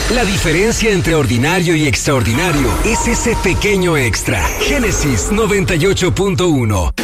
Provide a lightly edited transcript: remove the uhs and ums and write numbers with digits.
La diferencia entre ordinario y extraordinario es ese pequeño extra. Génesis 98.1.